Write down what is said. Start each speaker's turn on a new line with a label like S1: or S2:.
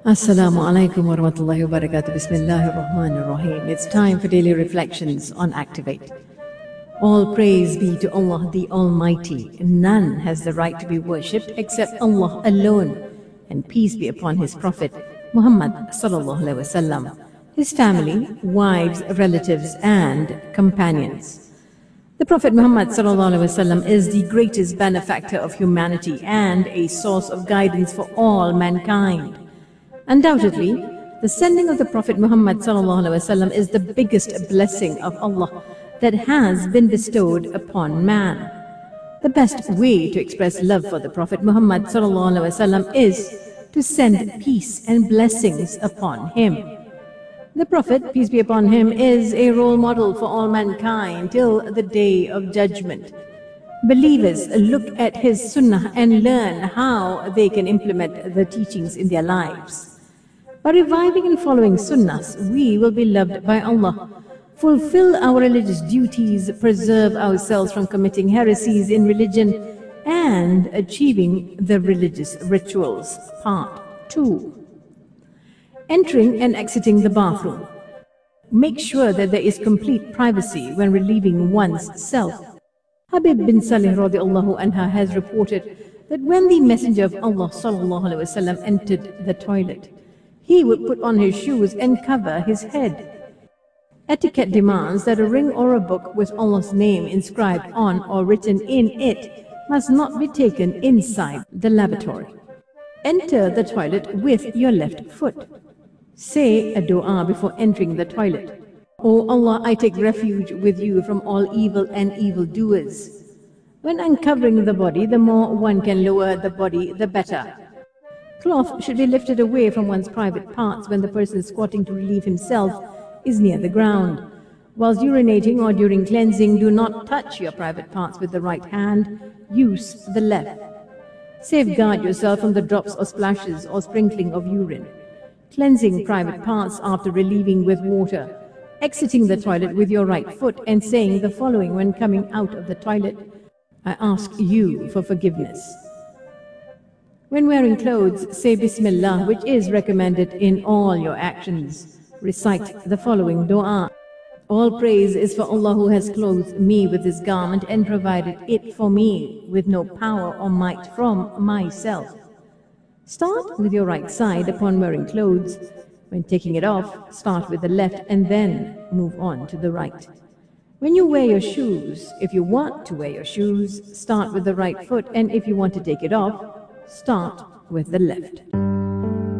S1: Assalamu alaikum wa rahmatullahi wa barakatuh. Bismillahir Rahmanir Rahim. It's time for daily reflections on Activate. All praise be to Allah the Almighty. None has the right to be worshipped except Allah alone. And peace be upon His Prophet Muhammad sallallahu alaihi wasallam, his family, wives, relatives, and companions. The Prophet Muhammad sallallahu alaihi wasallam is the greatest benefactor of humanity and a source of guidance for all mankind. Undoubtedly, the sending of the Prophet Muhammad ﷺ is the biggest blessing of Allah that has been bestowed upon man. The best way to express love for the Prophet Muhammad ﷺ is to send peace and blessings upon him. The Prophet, peace be upon him, is a role model for all mankind till the day of judgment. Believers look at his sunnah and learn how they can implement the teachings in their lives. By reviving and following sunnahs, we will be loved by Allah, fulfill our religious duties, preserve ourselves from committing heresies in religion, and achieving the religious rituals. Part 2. Entering and exiting the bathroom. Make sure that there is complete privacy when relieving one's self. Habib bin Salih radiallahu anha has reported that when the Messenger of Allah sallallahu alaihi wasallam entered the toilet, he would put on his shoes and cover his head. Etiquette demands that a ring or a book with Allah's name inscribed on or written in it must not be taken inside the lavatory. Enter the toilet with your left foot. Say a dua before entering the toilet. O Allah, I take refuge with you from all evil and evildoers. When uncovering the body, the more one can lower the body, the better. Cloth should be lifted away from one's private parts when the person squatting to relieve himself is near the ground. Whilst urinating or during cleansing, do not touch your private parts with the right hand, use the left. Safeguard yourself from the drops or splashes or sprinkling of urine. Cleansing private parts after relieving with water. Exiting the toilet with your right foot and saying the following when coming out of the toilet: I ask you for forgiveness. When wearing clothes, say Bismillah, which is recommended in all your actions. Recite the following dua. All praise is for Allah who has clothed me with His garment and provided it for me with no power or might from myself. Start with your right side upon wearing clothes. When taking it off, start with the left and then move on to the right. When you wear your shoes, if you want to wear your shoes, start with the right foot, and if you want to take it off, start with the left.